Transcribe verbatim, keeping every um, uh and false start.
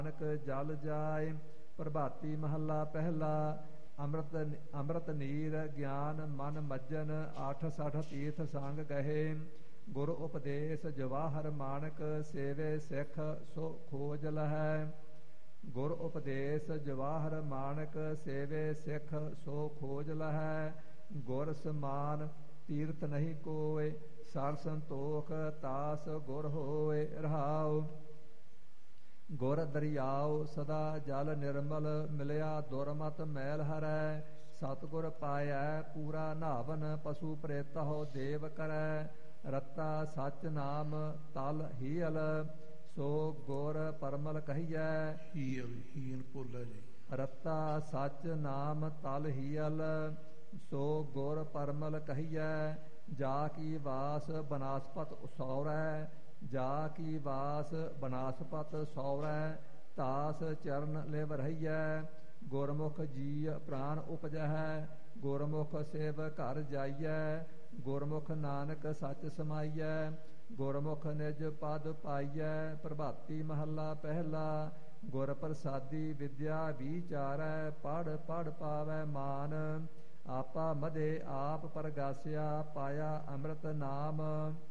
ਨਾਨਕ ਜਲ ਜਾਏ। ਪ੍ਰਭਾਤੀ ਮਹੱਲਾ ਪਹਿਲਾ। ਅੰਮ੍ਰਿਤ ਅੰਮ੍ਰਿਤ ਨੀਰ ਗਿਆਨ ਮਨ ਮੱਜਨ ਆਠ ਸਠ ਤੀਰਥ ਸੰਗ ਗਹੇ। ਗੁਰ ਉਪਦੇਸ਼ ਜਵਾਹਰ ਮਾਣਕ ਸੇਵੇ ਸਿੱਖ ਸੋ ਖੋਜ ਲਹੈ। ਗੁਰ ਉਪਦੇਸ਼ ਜਵਾਹਰ ਮਾਣਕ ਸੇਵੇ ਸਿੱਖ ਸੋ ਖੋਜ ਲਹੈ। ਗੁਰ ਸਮਾਨ ਤੀਰਥ ਨਹੀਂ ਕੋਇ ਸਰ ਸੰਤੋਖ ਤਾਸ ਗੁਰ ਹੋਏ। ਰਹਾਉ ਗੁਰ ਦਰਿਆਉ ਸਦਾ ਜਲ ਨਿਰਮਲ ਮਿਲਿਆ ਦੁਰਮਤ ਮੈਲ ਹਰੈ। ਸਤਿਗੁਰ ਪਾਇਐ ਪੂਰਾ ਨਾਵਨ ਪਸ਼ੂ ਪ੍ਰੇਤਹੁ ਦੇਵ ਕਰੈ। ਰਤਾ ਸਚ ਨਾਮ ਤਲ ਹੀਅਲ ਸੋ ਗੁਰ ਪਰਮਲ ਕਹੀਐ। ਹੀਅਲ ਹੀਅਲ ਭੁੱਲਾ ਜੀ। ਰਤਾ ਸਚ ਨਾਮ ਤਲ ਹੀਅਲ ਸੋ ਗੁਰ ਪਰਮਲ ਕਹੀਐ। ਜਾ ਕੀ ਵਾਸ ਬਨਾਸਪਤ ਸੌਰੈ ਜਾ ਕੀ ਵਾਸ ਬਨਾਸਪਤ ਸੌਰੈ। ਤਾਸ ਚਰਨ ਲਿਵ ਰਹੀਐ ਗੁਰਮੁਖ ਜੀ ਪ੍ਰਾਨ ਉਪਜਹਿ। ਗੁਰਮੁਖ ਸੇਵ ਘਰ ਜਾਈਐ ਗੁਰਮੁਖ ਨਾਨਕ ਸੱਚ ਸਮਾਈਐ। ਗੁਰਮੁਖ ਨਿਜ ਪਦ ਪਾਈਐ। ਪ੍ਰਭਾਤੀ ਮਹੱਲਾ ਪਹਿਲਾ। ਗੁਰ ਪ੍ਰਸਾਦੀ ਵਿਦਿਆ ਵਿਚਾਰੈ ਪੜ੍ਹ ਪੜ੍ਹ ਪਾਵੈ ਮਾਨ। ਆਪਾ ਮਦੇ ਆਪ ਪਰਗਾਸਿਆ ਪਾਇਆ ਅੰਮ੍ਰਿਤ ਨਾਮ।